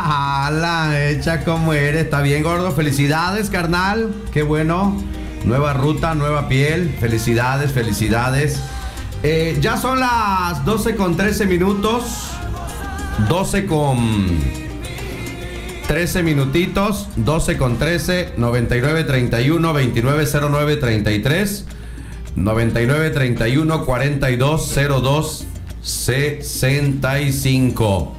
La hecha como eres. Está bien, gordo. Felicidades, carnal. Qué bueno. Nueva ruta, nueva piel. Felicidades, felicidades. Ya son las 12 con 13 minutos. 12 con 13 minutitos. 12 con 13. 99 31 29 09 33. 99 31 42 02 65.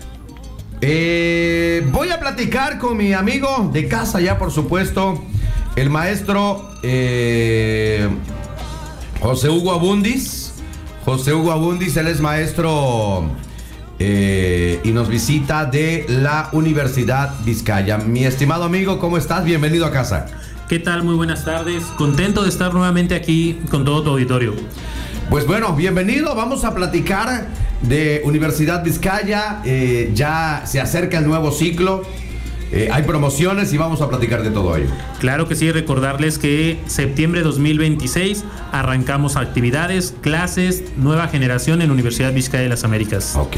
Voy a platicar con mi amigo de casa ya, por supuesto, el maestro José Hugo Abundis. José Hugo Abundis, él es maestro y nos visita de la Universidad Vizcaya. Mi estimado amigo, ¿cómo estás? Bienvenido a casa. ¿Qué tal? Muy buenas tardes. Contento de estar nuevamente aquí con todo tu auditorio. Pues bueno, bienvenido. Vamos a platicar de Universidad Vizcaya. Ya se acerca el nuevo ciclo. Hay promociones y vamos a platicar de todo ello. Claro que sí, recordarles que septiembre 2026 arrancamos actividades, clases, nueva generación en Universidad Vizcaya de las Américas. Ok,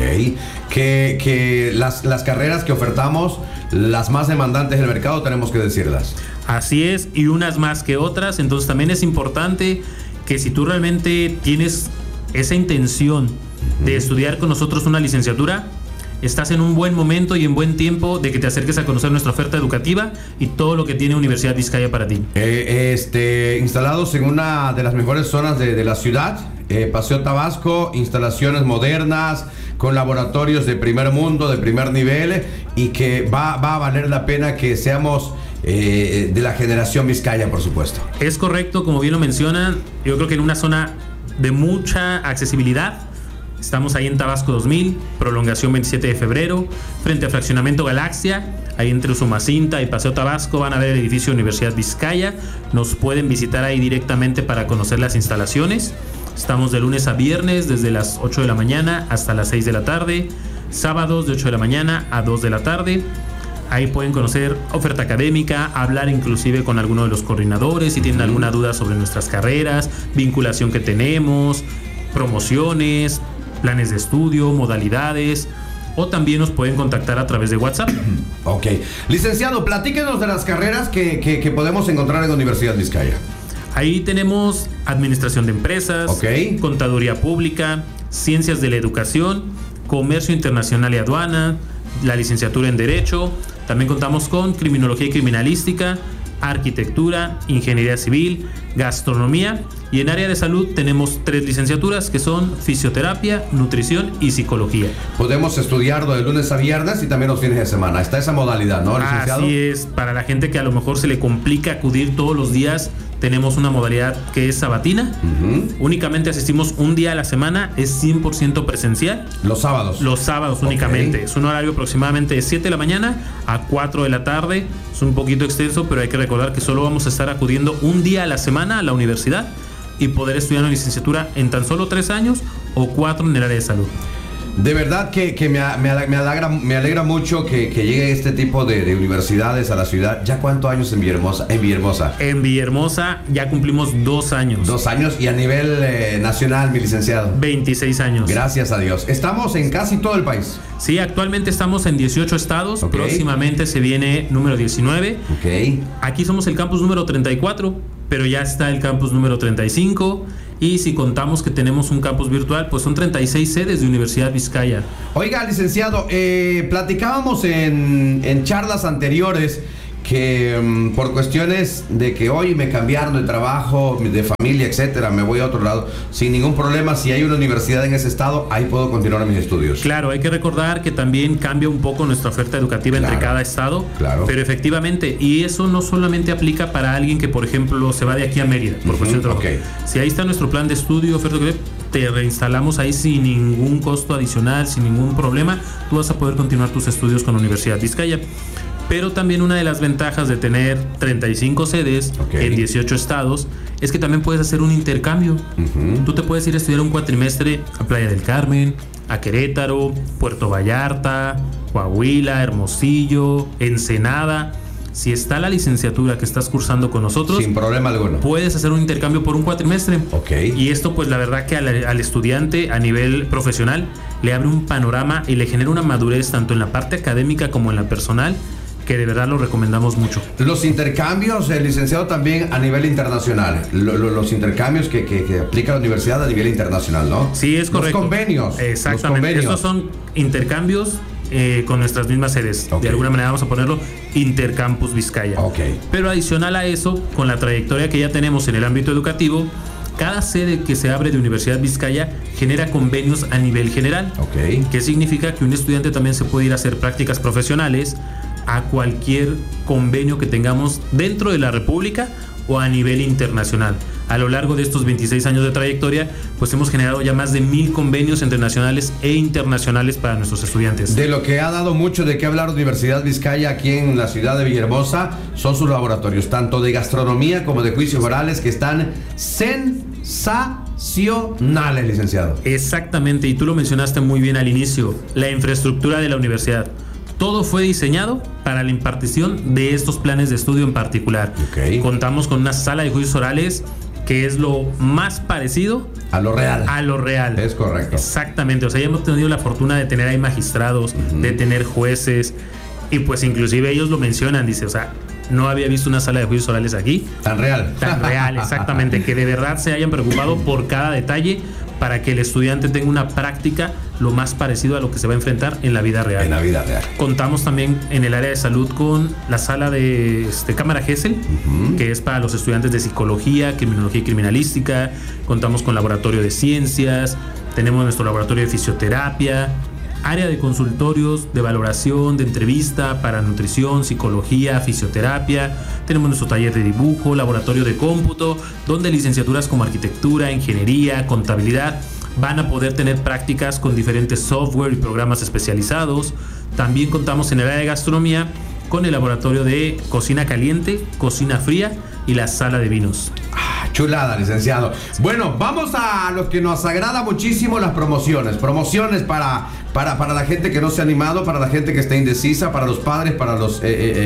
que las carreras que ofertamos, las más demandantes del mercado, tenemos que decirlas. Así es, y unas más que otras. Entonces también es importante que si tú realmente tienes esa intención de estudiar con nosotros una licenciatura, estás en un buen momento y en buen tiempo de que te acerques a conocer nuestra oferta educativa y todo lo que tiene Universidad Vizcaya para ti. Instalados en una de las mejores zonas de la ciudad, Paseo Tabasco, instalaciones modernas, con laboratorios de primer mundo, de primer nivel, y que va a valer la pena que seamos de la generación Vizcaya, por supuesto. Es correcto, como bien lo mencionan, yo creo que en una zona de mucha accesibilidad. Estamos ahí en Tabasco 2000, prolongación 27 de febrero, frente a Fraccionamiento Galaxia, ahí entre Usumacinta y Paseo Tabasco van a ver el edificio Universidad Vizcaya. Nos pueden visitar ahí directamente para conocer las instalaciones. Estamos de lunes a viernes desde las 8 de la mañana hasta las 6 de la tarde, sábados de 8 de la mañana a 2 de la tarde. Ahí pueden conocer oferta académica, hablar inclusive con alguno de los coordinadores si tienen alguna duda sobre nuestras carreras, vinculación que tenemos, promociones, planes de estudio, modalidades, o también nos pueden contactar a través de WhatsApp. Ok. Licenciado, platíquenos de las carreras que podemos encontrar en la Universidad Vizcaya. Ahí tenemos Administración de Empresas, okay, Contaduría Pública, Ciencias de la Educación, Comercio Internacional y Aduana, la licenciatura en Derecho. También contamos con Criminología y Criminalística, Arquitectura, Ingeniería Civil, Gastronomía, y en área de salud tenemos 3 licenciaturas que son Fisioterapia, Nutrición y Psicología. Podemos estudiarlo de lunes a viernes y también los fines de semana. Está esa modalidad, ¿no, licenciado? Así es. Para la gente que a lo mejor se le complica acudir todos los días, tenemos una modalidad que es sabatina. Únicamente asistimos un día a la semana, es 100% presencial. Los sábados. Los sábados únicamente. Es un horario aproximadamente de 7 de la mañana a 4 de la tarde. Es un poquito extenso, pero hay que recordar que solo vamos a estar acudiendo un día a la semana a la universidad y poder estudiar una licenciatura en tan solo 3 años o 4 en el área de salud. De verdad que me alegra mucho que llegue este tipo de universidades a la ciudad. ¿Ya cuántos años en Villahermosa? En Villahermosa ya cumplimos 2 años. 2 años, y a nivel nacional, mi licenciado. 26 años. Gracias a Dios. Estamos en casi todo el país. Sí, actualmente estamos en 18 estados. Okay. Próximamente se viene número 19. Okay. Aquí somos el campus número 34, pero ya está el campus número 35. Y si contamos que tenemos un campus virtual, pues son 36 sedes de Universidad Vizcaya. Oiga, licenciado, platicábamos en charlas anteriores que por cuestiones de que hoy me cambiaron de trabajo, de familia, etcétera, me voy a otro lado, sin ningún problema. Si hay una universidad en ese estado, ahí puedo continuar mis estudios. Claro, hay que recordar que también cambia un poco nuestra oferta educativa entre cada estado. Claro. Pero efectivamente, y eso no solamente aplica para alguien que, por ejemplo, se va de aquí a Mérida por cuestión de trabajo. Okay. Si ahí está nuestro plan de estudio, oferta educativa, te reinstalamos ahí sin ningún costo adicional, sin ningún problema. Tú vas a poder continuar tus estudios con la Universidad Vizcaya. Pero también una de las ventajas de tener 35 sedes en 18 estados es que también puedes hacer un intercambio. Tú te puedes ir a estudiar un cuatrimestre a Playa del Carmen, a Querétaro, Puerto Vallarta, Coahuila, Hermosillo, Ensenada. si está la licenciatura que estás cursando con nosotros, sin problema alguno, puedes hacer un intercambio por un cuatrimestre. Ok. Y esto, pues la verdad que al estudiante a nivel profesional le abre un panorama y le genera una madurez tanto en la parte académica como en la personal, que de verdad lo recomendamos mucho. Los intercambios, licenciado, también a nivel internacional. Los intercambios que aplica la universidad a nivel internacional, ¿no? Sí, es correcto. Los convenios. Exactamente. Los convenios. Estos son intercambios con nuestras mismas sedes. Ok. De alguna manera vamos a ponerlo Intercampus Vizcaya. Ok. Pero adicional a eso, con la trayectoria que ya tenemos en el ámbito educativo, cada sede que se abre de Universidad Vizcaya genera convenios a nivel general. Ok. Que significa que un estudiante también se puede ir a hacer prácticas profesionales a cualquier convenio que tengamos dentro de la República o a nivel internacional. A lo largo de estos 26 años de trayectoria, pues hemos generado ya más de 1000 convenios entre nacionales e internacionales para nuestros estudiantes. De lo que ha dado mucho de qué hablar Universidad Vizcaya aquí en la ciudad de Villahermosa son sus laboratorios, tanto de gastronomía como de juicios orales, que están sensacionales, licenciado. Exactamente, y tú lo mencionaste muy bien al inicio, la infraestructura de la universidad. Todo fue diseñado para la impartición de estos planes de estudio en particular. Ok. Contamos con una sala de juicios orales que es lo más parecido A lo real. a lo real. Es correcto. Exactamente, o sea, ya hemos tenido la fortuna de tener ahí magistrados, de tener jueces, y pues inclusive ellos lo mencionan, dice, o sea, no había visto una sala de juicios orales aquí Tan real. tan real, exactamente, que de verdad se hayan preocupado por cada detalle para que el estudiante tenga una práctica lo más parecido a lo que se va a enfrentar en la vida real. En la vida real. Contamos también en el área de salud con la sala de Cámara Gesell, que es para los estudiantes de psicología, criminología y criminalística. Contamos con laboratorio de ciencias, tenemos nuestro laboratorio de fisioterapia, área de consultorios, de valoración, de entrevista para nutrición, psicología, fisioterapia. Tenemos nuestro taller de dibujo, laboratorio de cómputo, donde licenciaturas como arquitectura, ingeniería, contabilidad van a poder tener prácticas con diferentes software y programas especializados. También contamos en el área de gastronomía con el laboratorio de cocina caliente, cocina fría y la sala de vinos. Chulada, licenciado. Bueno, vamos a lo que nos agrada muchísimo, las promociones. Promociones para la gente que no se ha animado, para la gente que está indecisa, para los padres, para los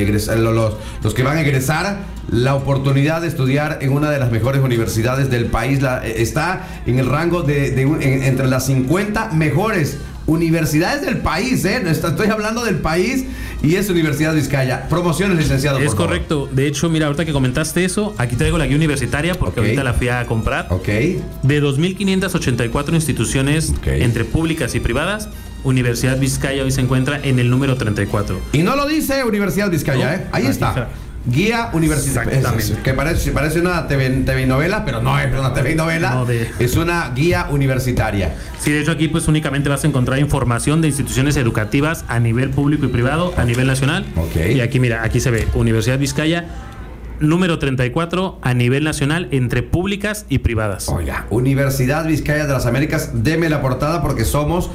que van a egresar. La oportunidad de estudiar en una de las mejores universidades del país está en el rango entre las 50 mejores universidades del país, estoy hablando del país, y es Universidad Vizcaya. Promociones, licenciado. Es correcto. De hecho, mira, ahorita que comentaste eso, aquí traigo la guía universitaria porque ahorita la fui a comprar. Ok. De 2.584 instituciones entre públicas y privadas, Universidad Vizcaya hoy se encuentra en el número 34. Y no lo dice Universidad Vizcaya, No, ahí está. está. Guía universitaria. Exactamente. Que parece una TV novela, pero no es una TV novela. No, es una guía universitaria. Sí, de hecho aquí pues únicamente vas a encontrar información de instituciones educativas a nivel público y privado, a nivel nacional. Ok. Y aquí mira, aquí se ve Universidad Vizcaya, número 34 a nivel nacional entre públicas y privadas. Oiga, Universidad Vizcaya de las Américas, deme la portada porque somos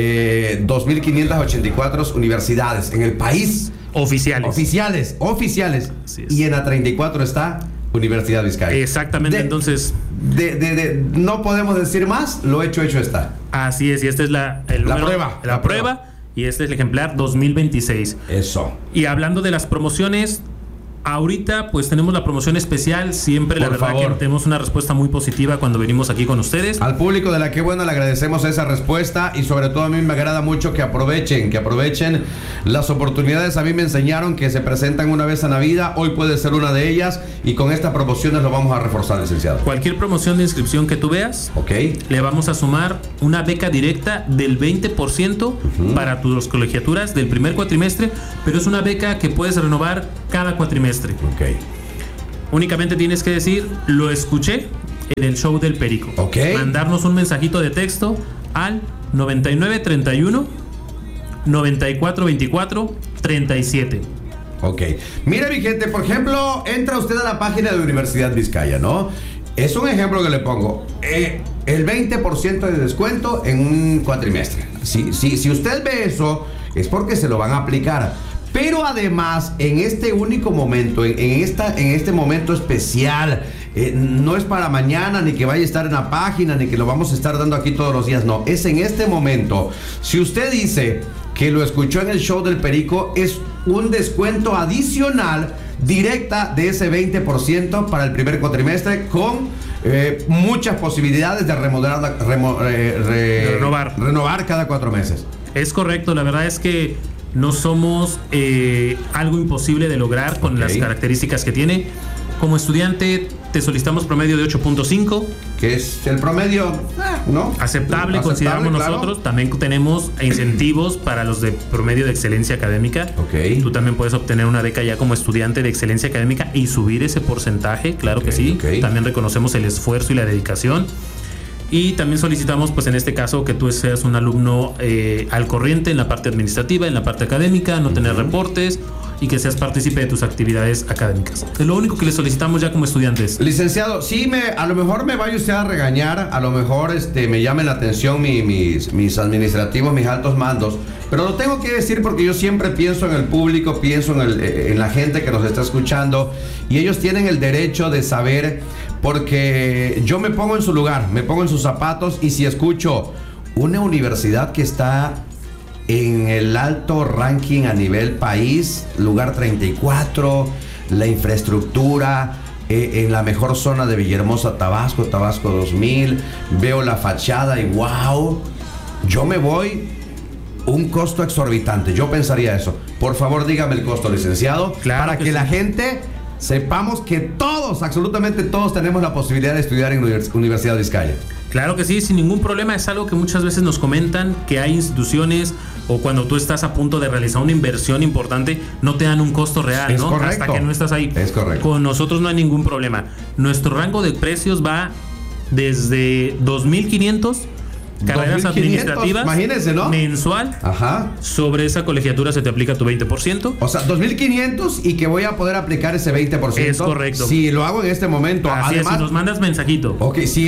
2.584 universidades en el país. Oficiales. Así es. Y en la 34 está Universidad Vizcaya. Exactamente, entonces... no podemos decir más, lo hecho está. Así es, y esta es la prueba. Y este es el ejemplar 2026. Eso. Y hablando de las promociones, ahorita pues tenemos la promoción especial. Siempre la verdad que tenemos una respuesta muy positiva cuando venimos aquí con ustedes. Al público de La Qué Buena le agradecemos esa respuesta, y sobre todo a mí me agrada mucho que aprovechen las oportunidades. A mí me enseñaron que se presentan una vez en la vida, hoy puede ser una de ellas, y con estas promociones lo vamos a reforzar, licenciado. Cualquier promoción de inscripción que tú veas, le vamos a sumar una beca directa del 20% para tus colegiaturas del primer cuatrimestre, pero es una beca que puedes renovar cada cuatrimestre. Únicamente tienes que decir, lo escuché en el show del Perico. Mandarnos un mensajito de texto al 9931 9424 37. Mire, mi gente, por ejemplo, entra usted a la página de Universidad Vizcaya, ¿no? Es un ejemplo que le pongo. El 20% de descuento en un cuatrimestre. Si usted ve eso, es porque se lo van a aplicar. Pero además, en este único momento, en este momento especial, no es para mañana, ni que vaya a estar en la página, ni que lo vamos a estar dando aquí todos los días, no, es en este momento. Si usted dice que lo escuchó en el show del Perico, es un descuento adicional directa de ese 20% para el primer cuatrimestre, con muchas posibilidades de renovar cada 4 meses. Es correcto, la verdad es que no somos algo imposible de lograr con las características que tiene. Como estudiante te solicitamos promedio de 8.5, que es el promedio, ¿no? Aceptable, consideramos nosotros. También tenemos incentivos para los de promedio de excelencia académica. Tú también puedes obtener una beca ya como estudiante de excelencia académica y subir ese porcentaje, claro que sí. También reconocemos el esfuerzo y la dedicación. Y también solicitamos, pues en este caso, que tú seas un alumno al corriente en la parte administrativa, en la parte académica, no tener reportes, y que seas partícipe de tus actividades académicas. Es lo único que le solicitamos ya como estudiantes. Licenciado, sí, a lo mejor me vaya usted a regañar, a lo mejor me llamen la atención mis administrativos, mis altos mandos, pero lo tengo que decir porque yo siempre pienso en el público, pienso en la gente que nos está escuchando, y ellos tienen el derecho de saber, porque yo me pongo en su lugar, me pongo en sus zapatos, y si escucho una universidad que está en el alto ranking a nivel país, lugar 34, la infraestructura, en la mejor zona de Villahermosa, Tabasco 2000, veo la fachada y wow, yo me voy. Un costo exorbitante, yo pensaría eso. Por favor, dígame el costo, licenciado, para que la gente sepamos que todos, absolutamente todos, tenemos la posibilidad de estudiar en Universidad de Vizcaya. Claro que sí, sin ningún problema. Es algo que muchas veces nos comentan, que hay instituciones, o cuando tú estás a punto de realizar una inversión importante, no te dan un costo real, es ¿no? Correcto. Hasta que no estás ahí. Es correcto. Con nosotros no hay ningún problema. Nuestro rango de precios va desde 2.500 carreras administrativas, imagínense, ¿no? Mensual. Ajá. Sobre esa colegiatura se te aplica tu 20%. O sea, 2.500, y que voy a poder aplicar ese 20%. Es correcto. Si lo hago en este momento. Así además, es, si nos mandas mensajito. Ok, si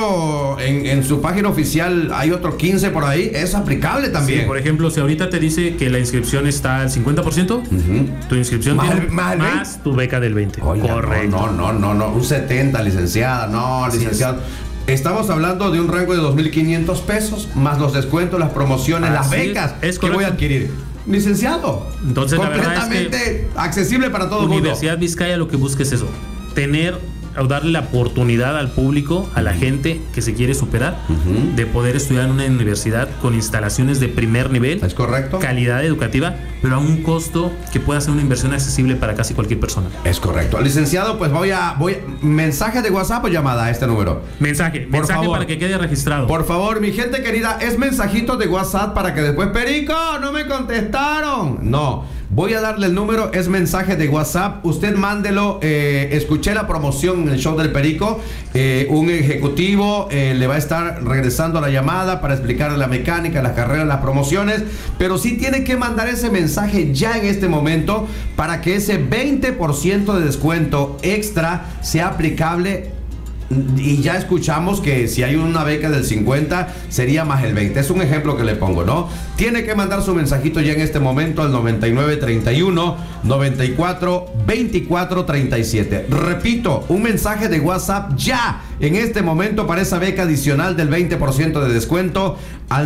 en su página oficial hay otro 15 por ahí, es aplicable también. Sí, por ejemplo, si ahorita te dice que la inscripción está al 50%, tu inscripción más tu beca del 20%. Oiga, correcto. No, un 70, licenciada. No, licenciado. Estamos hablando de un rango de 2.500 pesos, más los descuentos, las promociones, las becas que voy a adquirir. Licenciado, entonces, completamente la verdad es que accesible para todo el mundo. Universidad Vizcaya lo que busca es eso, tener o darle la oportunidad al público, a la gente que se quiere superar, de poder estudiar en una universidad con instalaciones de primer nivel. Es correcto. Calidad educativa, pero a un costo que pueda ser una inversión accesible para casi cualquier persona. Es correcto. Licenciado, pues voy mensaje de WhatsApp o llamada a este número. Mensaje para que quede registrado. Por favor, mi gente querida, es mensajito de WhatsApp para que después, Perico, no me contestaron. No. Voy a darle el número, es mensaje de WhatsApp. Usted mándelo. Escuché la promoción en el show del Perico. Un ejecutivo le va a estar regresando la llamada para explicarle la mecánica, las carreras, las promociones. Pero sí tiene que mandar ese mensaje ya en este momento para que ese 20% de descuento extra sea aplicable. Y ya escuchamos que si hay una beca del 50 sería más el 20. Es un ejemplo que le pongo, ¿no? Tiene que mandar su mensajito ya en este momento al 9931 94 24 37. Repito, un mensaje de WhatsApp ya en este momento para esa beca adicional del 20% de descuento al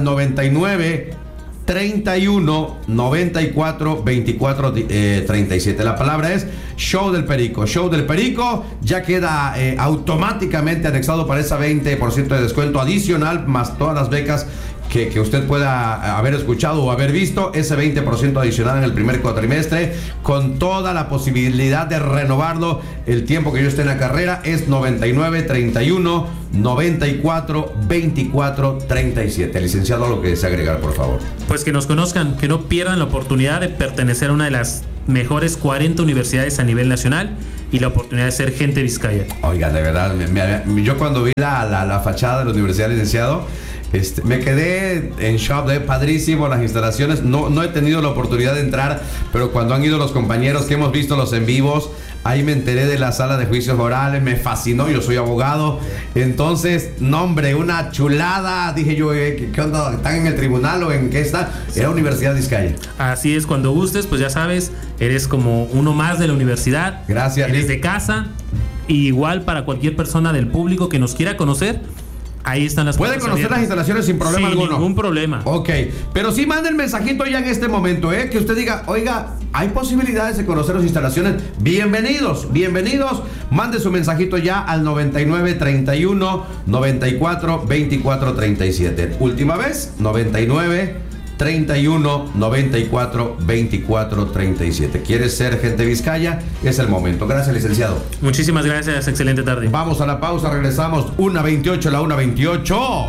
9931 94 24 37. La palabra es Show del Perico. Show del Perico ya queda automáticamente anexado para ese 20% de descuento adicional, más todas las becas que usted pueda haber escuchado o haber visto. Ese 20% adicional en el primer cuatrimestre, con toda la posibilidad de renovarlo el tiempo que yo esté en la carrera. Es 9931 94 24 37. Licenciado, lo que desea agregar, por favor. Pues que nos conozcan, que no pierdan la oportunidad de pertenecer a una de las mejores 40 universidades a nivel nacional y la oportunidad de ser gente Vizcaya. Oiga, de verdad, yo cuando vi la fachada de la universidad, licenciado, me quedé en shock, padrísimo las instalaciones. No he tenido la oportunidad de entrar, pero cuando han ido los compañeros que hemos visto los en vivos, ahí me enteré de la sala de juicios orales, me fascinó, yo soy abogado. Entonces, no hombre, una chulada. Dije yo, ¿qué onda? ¿Están en el tribunal o en qué está? Era Universidad de Vizcaya. Así es, cuando gustes, pues ya sabes, eres como uno más de la universidad. Gracias. Eres de casa. Y igual para cualquier persona del público que nos quiera conocer, ahí están las pueden conocer abiertas. Las instalaciones sin problema alguno. Sin ningún problema. Ok, pero sí manden mensajito ya en este momento, que usted diga, oiga, hay posibilidades de conocer las instalaciones. Bienvenidos. Mande su mensajito ya al 99 31 94 24 37. Última vez, 99 31 94 24 37. ¿Quieres ser gente Vizcaya? Es el momento. Gracias, licenciado. Muchísimas gracias, excelente tarde. Vamos a la pausa, regresamos. 1:28, la 1:28.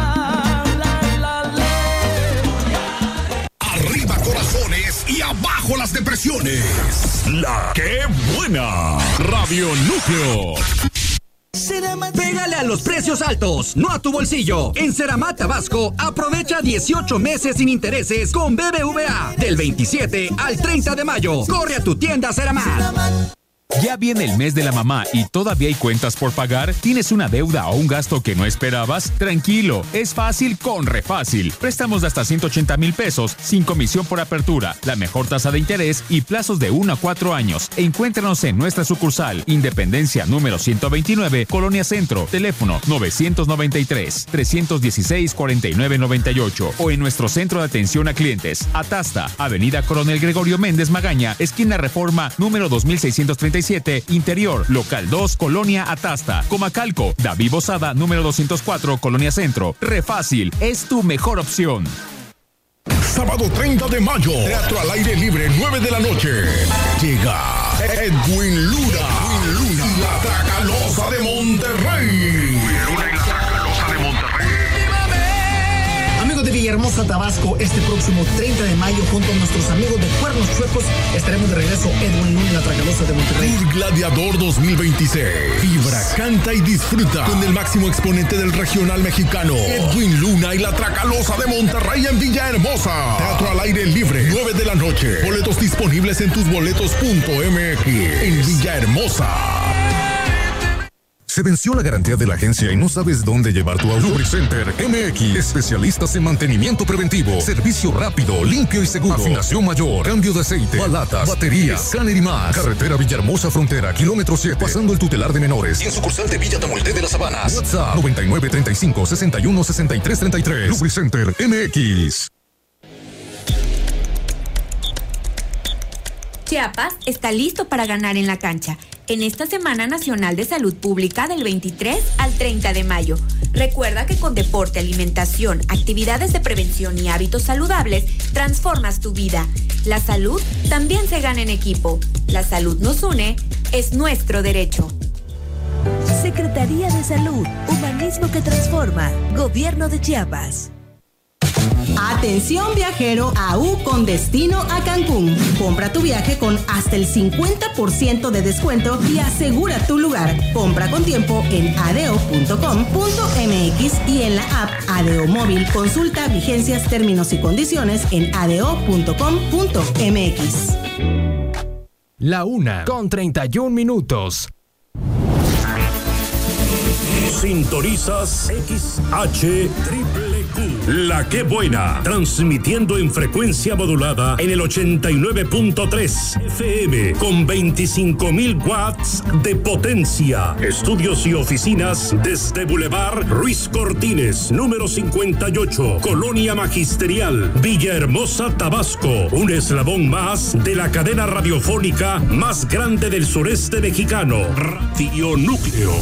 Arriba corazones y abajo las depresiones. La que buena. Radio Núcleo. Pégale a los precios altos, no a tu bolsillo. En Ceramat Tabasco, aprovecha 18 meses sin intereses con BBVA. Del 27 al 30 de mayo. Corre a tu tienda Ceramat. ¿Ya viene el mes de la mamá y todavía hay cuentas por pagar? ¿Tienes una deuda o un gasto que no esperabas? Tranquilo, es fácil con Refácil. Préstamos de hasta 180,000 pesos, sin comisión por apertura, la mejor tasa de interés y plazos de 1 a 4 años. Encuéntranos en nuestra sucursal, Independencia número 129, Colonia Centro, teléfono 993-316-4998 o en nuestro centro de atención a clientes, Atasta, Avenida Coronel Gregorio Méndez Magaña, esquina Reforma número 2637, Interior, Local 2, Colonia Atasta, Comacalco, David Bozada, número 204, Colonia Centro. Refácil, es tu mejor opción. Sábado 30 de mayo, Teatro al Aire Libre, 9 de la noche. Llega Edwin Luna y la Tracalosa de Monterrey. Amigos de Villahermosa, Tabasco, este próximo 30 de mayo, junto a nuestros amigos de Cuernos Chuecos, estaremos de regreso Edwin Luna y la Tracalosa de Monterrey. Tour Gladiador 2026. Vibra, canta y disfruta con el máximo exponente del regional mexicano, Edwin Luna y la Tracalosa de Monterrey en Villahermosa. Teatro al Aire Libre, 9 de la noche. Boletos disponibles en tusboletos.mx en Villahermosa. Se venció la garantía de la agencia y no sabes dónde llevar tu auto. Lubricenter MX, especialistas en mantenimiento preventivo, servicio rápido, limpio y seguro, afinación mayor, cambio de aceite, balatas, baterías, escáner y más. Carretera Villahermosa Frontera, kilómetro 7, pasando el tutelar de menores. Y en sucursal de Villa Tamulte de las Habanas. WhatsApp 99 35 61 63 33. Lubricenter MX. Chiapas está listo para ganar en la cancha en esta Semana Nacional de Salud Pública del 23 al 30 de mayo. Recuerda que con deporte, alimentación, actividades de prevención y hábitos saludables, transformas tu vida. La salud también se gana en equipo. La salud nos une, es nuestro derecho. Secretaría de Salud, humanismo que transforma. Gobierno de Chiapas. Atención viajero AU con destino a Cancún. Compra tu viaje con hasta el 50% de descuento y asegura tu lugar. Compra con tiempo en adeo.com.mx y en la app Adeo Móvil. Consulta vigencias, términos y condiciones en adeo.com.mx. La 1:31. Sintonizas XHQQ, La Que Buena, transmitiendo en frecuencia modulada en el 89.3 FM con 25,000 watts de potencia. Estudios y oficinas desde Boulevard Ruiz Cortines, número 58, Colonia Magisterial, Villahermosa, Tabasco. Un eslabón más de la cadena radiofónica más grande del sureste mexicano, Radio Núcleo.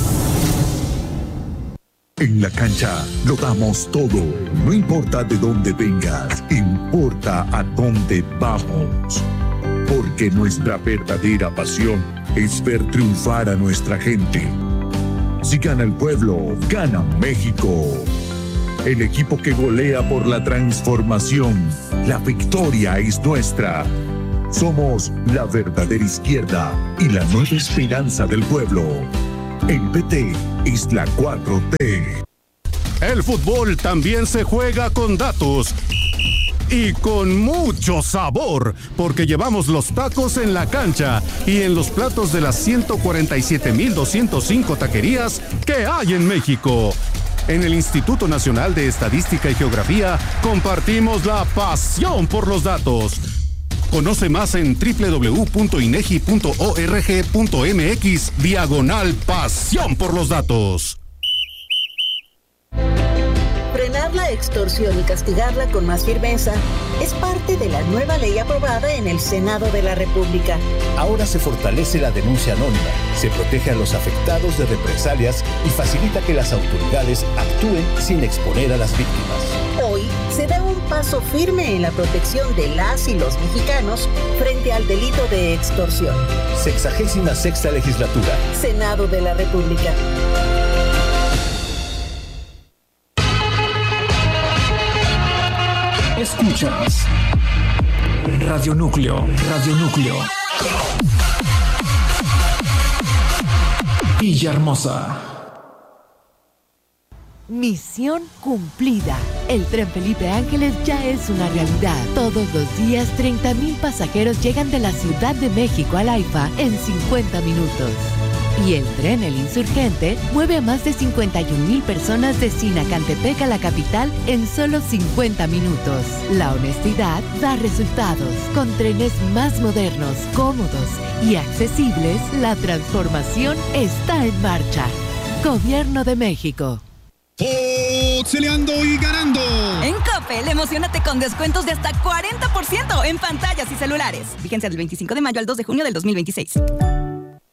En la cancha lo damos todo. No importa de dónde vengas, importa a dónde vamos. Porque nuestra verdadera pasión es ver triunfar a nuestra gente. Si gana el pueblo, gana México. El equipo que golea por la transformación. La victoria es nuestra. Somos la verdadera izquierda y la nueva esperanza del pueblo. El PT es la 4T. El fútbol también se juega con datos y con mucho sabor, porque llevamos los tacos en la cancha y en los platos de las 147,205 taquerías que hay en México. En el Instituto Nacional de Estadística y Geografía compartimos la pasión por los datos. Conoce más en www.inegi.org.mx/pasión por los datos. Frenar Evitar la extorsión y castigarla con más firmeza es parte de la nueva ley aprobada en el Senado de la República. Ahora se fortalece la denuncia anónima, se protege a los afectados de represalias y facilita que las autoridades actúen sin exponer a las víctimas. Hoy se da un paso firme en la protección de las y los mexicanos frente al delito de extorsión. 66ª Legislatura. Senado de la República. Escuchas Radio Núcleo, Radio Núcleo. Villahermosa. Misión cumplida. El Tren Felipe Ángeles ya es una realidad. Todos los días 30,000 pasajeros llegan de la Ciudad de México al AIFA en 50 minutos. Y el tren El Insurgente mueve a más de 51,000 personas de Sinacantepec a la capital en solo 50 minutos. La honestidad da resultados. Con trenes más modernos, cómodos y accesibles, la transformación está en marcha. Gobierno de México. Pixeleando y ganando. En Coppel, emocionate con descuentos de hasta 40% en pantallas y celulares. Vigencia del 25 de mayo al 2 de junio del 2026.